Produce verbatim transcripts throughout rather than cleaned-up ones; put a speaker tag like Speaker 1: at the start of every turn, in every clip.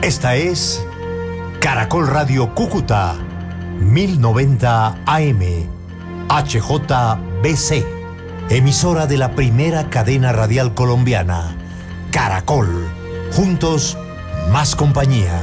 Speaker 1: Esta es Caracol Radio Cúcuta, mil noventa A M, H J B C, emisora de la primera cadena radial colombiana, Caracol. Juntos, más compañía.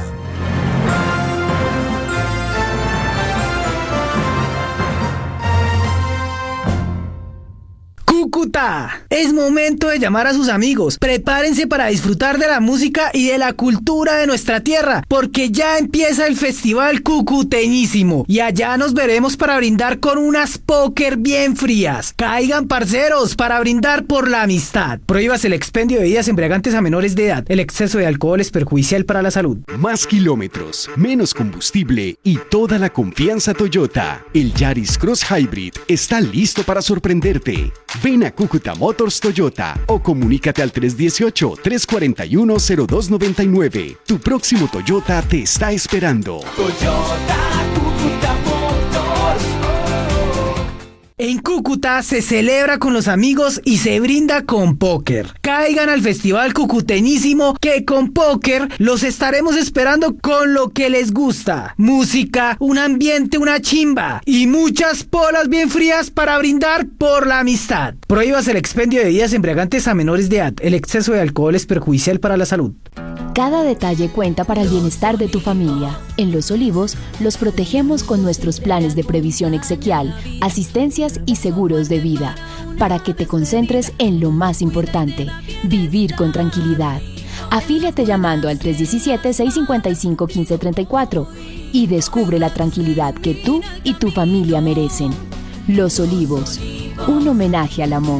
Speaker 2: Cúcuta, es momento de llamar a sus amigos. Prepárense para disfrutar de la música y de la cultura de nuestra tierra, porque ya empieza el Festival Cucuteñísimo y allá nos veremos para brindar con unas póker bien frías. Caigan, parceros, para brindar por la amistad. Prohíbase el expendio de bebidas embriagantes a menores de edad. El exceso de alcohol es perjudicial para la salud.
Speaker 3: Más kilómetros, menos combustible y toda la confianza Toyota. El Yaris Cross Hybrid está listo para sorprenderte. Ven a Cúcuta Motors Toyota o comunícate al tres uno ocho, tres cuatro uno, cero dos nueve nueve. Tu próximo Toyota te está esperando.
Speaker 4: Toyota Cúcuta Motors.
Speaker 2: En Cúcuta se celebra con los amigos y se brinda con póker. Caigan al Festival Cucuteñísimo, que con póker los estaremos esperando con lo que les gusta. Música, un ambiente, una chimba y muchas polas bien frías para brindar por la amistad. Prohíbas el expendio de bebidas embriagantes a menores de edad. El exceso de alcohol es perjudicial para la salud.
Speaker 5: Cada detalle cuenta para el bienestar de tu familia. En Los Olivos, los protegemos con nuestros planes de previsión exequial, asistencias y seguros de vida, para que te concentres en lo más importante, vivir con tranquilidad. Afíliate llamando al tres uno siete, seis cinco cinco, uno cinco tres cuatro y descubre la tranquilidad que tú y tu familia merecen. Los Olivos, un homenaje al amor.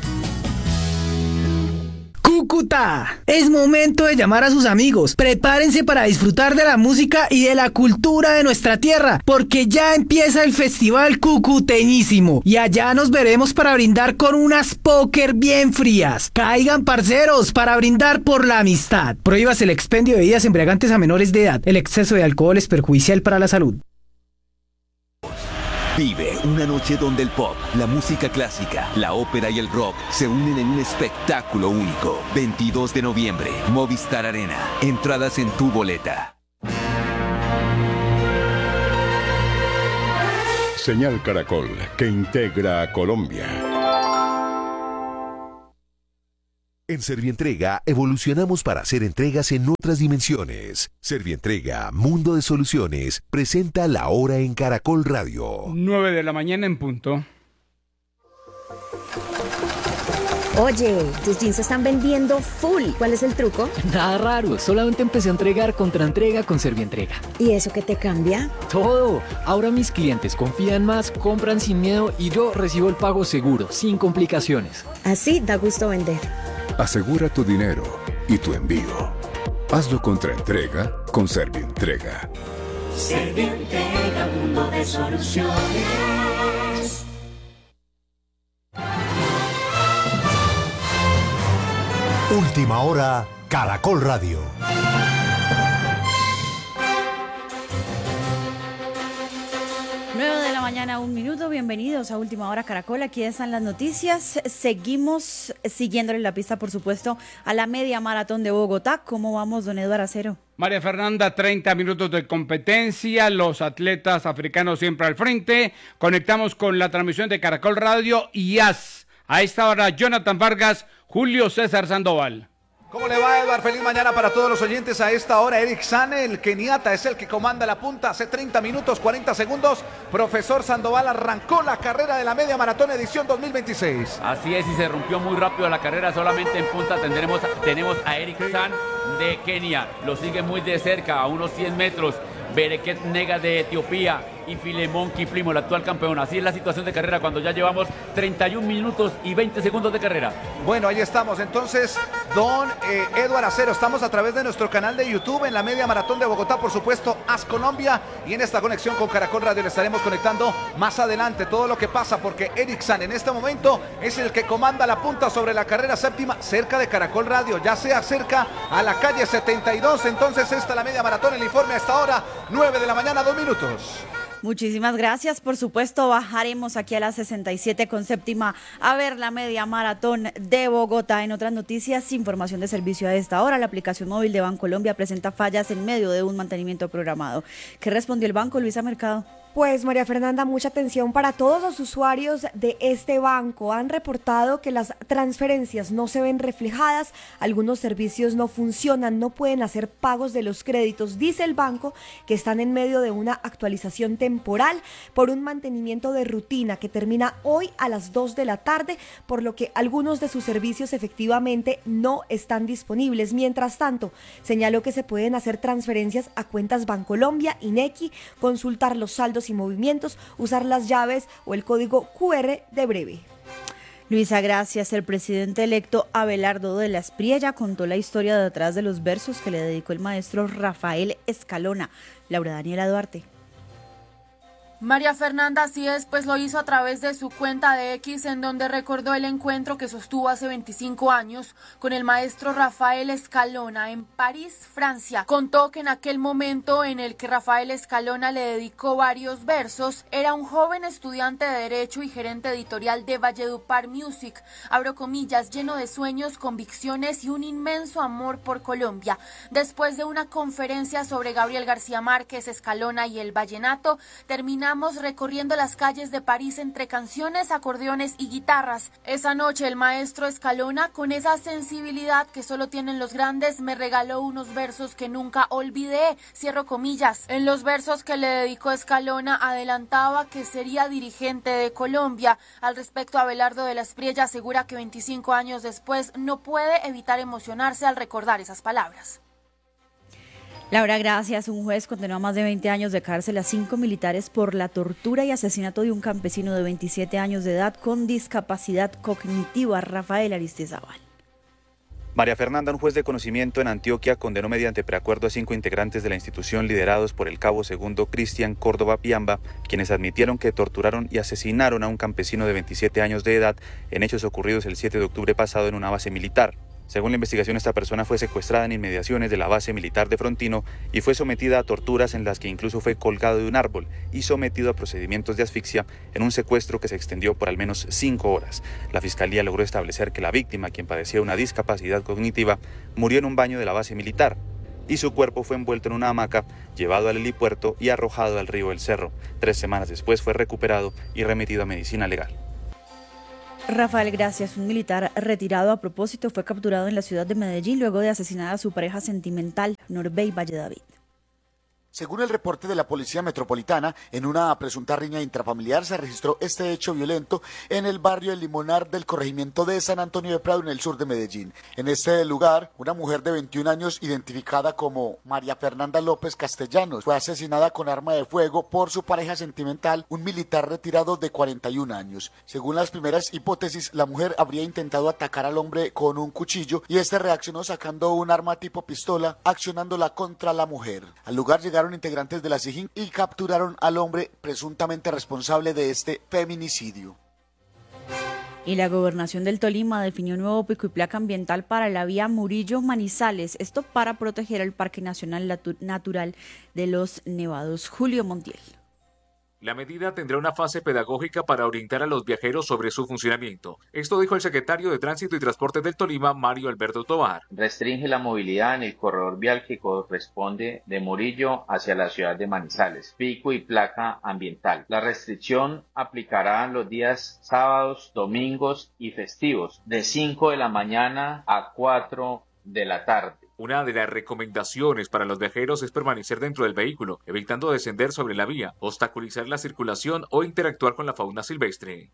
Speaker 2: Cúcuta, es momento de llamar a sus amigos. Prepárense para disfrutar de la música y de la cultura de nuestra tierra, porque ya empieza el Festival Cucuteñísimo y allá nos veremos para brindar con unas póker bien frías. Caigan, parceros, para brindar por la amistad. Prohíbas el expendio de bebidas embriagantes a menores de edad. El exceso de alcohol es perjudicial para la salud.
Speaker 6: Vive una noche donde el pop, la música clásica, la ópera y el rock se unen en un espectáculo único. veintidós de noviembre, Movistar Arena. Entradas en tu boleta.
Speaker 7: Señal Caracol, que integra a Colombia.
Speaker 1: En Servientrega evolucionamos para hacer entregas en otras dimensiones. Servientrega, Mundo de Soluciones, presenta La Hora en Caracol Radio.
Speaker 8: nueve de la mañana en punto.
Speaker 9: Oye, tus jeans se están vendiendo full. ¿Cuál es el truco?
Speaker 10: Nada raro, solamente empecé a entregar contra entrega con Servientrega.
Speaker 9: ¿Y eso qué te cambia?
Speaker 10: Todo. Ahora mis clientes confían más, compran sin miedo y yo recibo el pago seguro, sin complicaciones.
Speaker 9: Así da gusto vender.
Speaker 7: Asegura tu dinero y tu envío. Hazlo contra entrega con Servientrega.
Speaker 4: Servientrega, mundo de soluciones.
Speaker 1: Última hora, Caracol Radio.
Speaker 11: nueve de la mañana, un minuto. Bienvenidos a Última Hora Caracol. Aquí están las noticias. Seguimos siguiéndole la pista, por supuesto, a la media maratón de Bogotá. ¿Cómo vamos, don Eduardo Acero?
Speaker 8: María Fernanda, treinta minutos de competencia, los atletas africanos siempre al frente. Conectamos con la transmisión de Caracol Radio y A S. A esta hora, Jonathan Vargas, Julio César Sandoval.
Speaker 12: ¿Cómo le va, Eduardo? Feliz mañana para todos los oyentes. A esta hora, Eric Sane, el keniata, es el que comanda la punta. Hace treinta minutos, cuarenta segundos. Profesor Sandoval arrancó la carrera de la media maratón edición dos mil veintiséis.
Speaker 13: Así es, y se rompió muy rápido la carrera. Solamente en punta tendremos, tenemos a Eric Sane de Kenia. Lo sigue muy de cerca, a unos cien metros. Bereket Nega de Etiopía y Filemón Kiplimo, el actual campeón. Así es la situación de carrera cuando ya llevamos treinta y un minutos y veinte segundos de carrera.
Speaker 12: Bueno, ahí estamos. Entonces, don eh, Eduardo Acero, estamos a través de nuestro canal de YouTube en la media maratón de Bogotá, por supuesto, A S Colombia, y en esta conexión con Caracol Radio le estaremos conectando más adelante todo lo que pasa, porque Eric Sane en este momento es el que comanda la punta sobre la carrera séptima cerca de Caracol Radio, ya sea cerca a la calle setenta y dos. Entonces, esta la media maratón, el informe a esta hora, nueve de la mañana, dos minutos.
Speaker 11: Muchísimas gracias. Por supuesto, bajaremos aquí a la sesenta y siete con séptima a ver la media maratón de Bogotá. En otras noticias, información de servicio a esta hora. La aplicación móvil de Bancolombia presenta fallas en medio de un mantenimiento programado. ¿Qué respondió el banco, Luisa Mercado?
Speaker 14: Pues María Fernanda, mucha atención para todos los usuarios de este banco. Han reportado que las transferencias no se ven reflejadas, algunos servicios no funcionan, no pueden hacer pagos de los créditos. Dice el banco que están en medio de una actualización temporal por un mantenimiento de rutina que termina hoy a las dos de la tarde, por lo que algunos de sus servicios efectivamente no están disponibles. Mientras tanto, señaló que se pueden hacer transferencias a cuentas Bancolombia, INEQui, consultar los saldos y movimientos, usar las llaves o el código cu erre de breve.
Speaker 11: Luisa, gracias. El presidente electo Abelardo de la Espriella contó la historia detrás de los versos que le dedicó el maestro Rafael Escalona. Laura Daniela Duarte.
Speaker 15: María Fernanda, así es, pues lo hizo a través de su cuenta de X, en donde recordó el encuentro que sostuvo hace veinticinco años con el maestro Rafael Escalona en París, Francia. Contó que en aquel momento en el que Rafael Escalona le dedicó varios versos, era un joven estudiante de Derecho y gerente editorial de Valledupar Music, abro comillas, lleno de sueños, convicciones y un inmenso amor por Colombia. Después de una conferencia sobre Gabriel García Márquez, Escalona y el vallenato, terminó recorriendo las calles de París entre canciones, acordeones y guitarras. Esa noche el maestro Escalona, con esa sensibilidad que solo tienen los grandes, me regaló unos versos que nunca olvidé, cierro comillas. En los versos que le dedicó Escalona adelantaba que sería dirigente de Colombia. Al respecto, Abelardo de la Espriella asegura que veinticinco años después no puede evitar emocionarse al recordar esas palabras.
Speaker 11: Laura, gracias. Un juez condenó a más de veinte años de cárcel a cinco militares por la tortura y asesinato de un campesino de veintisiete años de edad con discapacidad cognitiva, Rafael Aristizábal.
Speaker 16: María Fernanda, un juez de conocimiento en Antioquia, condenó mediante preacuerdo a cinco integrantes de la institución liderados por el cabo segundo Cristian Córdoba Piamba, quienes admitieron que torturaron y asesinaron a un campesino de veintisiete años de edad en hechos ocurridos el siete de octubre pasado en una base militar. Según la investigación, esta persona fue secuestrada en inmediaciones de la base militar de Frontino y fue sometida a torturas en las que incluso fue colgado de un árbol y sometido a procedimientos de asfixia en un secuestro que se extendió por al menos cinco horas. La Fiscalía logró establecer que la víctima, quien padecía una discapacidad cognitiva, murió en un baño de la base militar y su cuerpo fue envuelto en una hamaca, llevado al helipuerto y arrojado al río El Cerro. Tres semanas después fue recuperado y remitido a medicina legal.
Speaker 11: Rafael Gracias, un militar retirado a propósito, fue capturado en la ciudad de Medellín luego de asesinar a su pareja sentimental, Norbey Valledavid.
Speaker 17: Según el reporte de la Policía Metropolitana, en una presunta riña intrafamiliar se registró este hecho violento en el barrio El Limonar del corregimiento de San Antonio de Prado, en el sur de Medellín. En este lugar, una mujer de veintiún años, identificada como María Fernanda López Castellanos, fue asesinada con arma de fuego por su pareja sentimental, un militar retirado de cuarenta y un años. Según las primeras hipótesis, la mujer habría intentado atacar al hombre con un cuchillo y este reaccionó sacando un arma tipo pistola, accionándola contra la mujer. Al lugar llegaron integrantes de la SIJIN y capturaron al hombre presuntamente responsable de este feminicidio.
Speaker 11: Y la Gobernación del Tolima definió un nuevo pico y placa ambiental para la vía Murillo-Manizales, esto para proteger el Parque Nacional Natural de los Nevados. Julio Montiel.
Speaker 18: La medida tendrá una fase pedagógica para orientar a los viajeros sobre su funcionamiento. Esto dijo el secretario de Tránsito y Transporte del Tolima, Mario Alberto Tovar.
Speaker 19: Restringe la movilidad en el corredor vial que corresponde de Murillo hacia la ciudad de Manizales. Pico y placa ambiental. La restricción aplicará los días sábados, domingos y festivos, de cinco de la mañana a cuatro de la tarde.
Speaker 18: Una de las recomendaciones para los viajeros es permanecer dentro del vehículo, evitando descender sobre la vía, obstaculizar la circulación o interactuar con la fauna silvestre.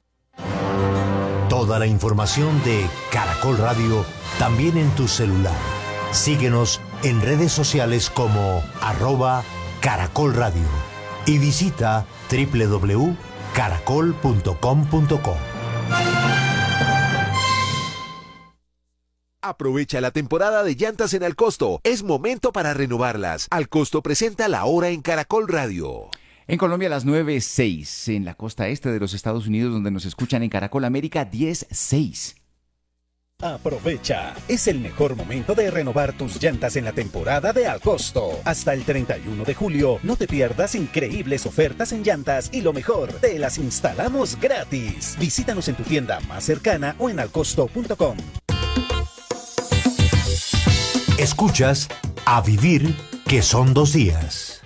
Speaker 1: Toda la información de Caracol Radio también en tu celular. Síguenos en redes sociales como arroba Caracol Radio y visita doble u doble u doble u punto caracol punto com punto co.
Speaker 20: Aprovecha la temporada de llantas en Alcosto. Es momento para renovarlas. Alcosto presenta La Hora en Caracol Radio.
Speaker 21: En Colombia a las nueve seis, en la costa este de los Estados Unidos, donde nos escuchan en Caracol América diez seis.
Speaker 3: Aprovecha, es el mejor momento de renovar tus llantas en la temporada de Al Costo. Hasta el treinta y uno de julio, no te pierdas increíbles ofertas en llantas y lo mejor, te las instalamos gratis. Visítanos en tu tienda más cercana o en alcosto punto com.
Speaker 1: Escuchas A Vivir, que son dos días.